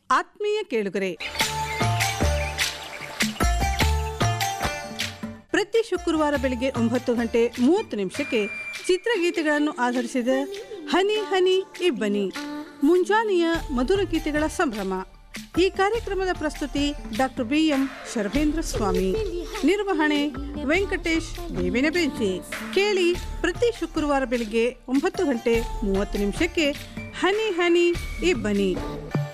ಆತ್ಮೀಯ ಕೇಳುಗರೆ, ಪ್ರತಿ ಶುಕ್ರವಾರ ಬೆಳಿಗ್ಗೆ 9:30 ಚಿತ್ರಗೀತೆಗಳನ್ನು ಆಧರಿಸಿದ ಹನಿ ಹನಿ ಇಬ್ಬನಿ ಮುಂಜಾನೆಯ ಮಧುರ ಗೀತೆಗಳ ಸಂಭ್ರಮ. ಈ ಕಾರ್ಯಕ್ರಮದ ಪ್ರಸ್ತುತಿ ಡಾಕ್ಟರ್ BM ಶರ್ವೇಂದ್ರ ಸ್ವಾಮಿ, ನಿರ್ವಹಣೆ ವೆಂಕಟೇಶ್ ಬೇವಿನ ಬೆಂಚಿ. ಕೇಳಿ ಪ್ರತಿ ಶುಕ್ರವಾರ ಬೆಳಿಗ್ಗೆ 9:30 ಹನಿ ಹನಿ ಇಬ್ಬನಿ.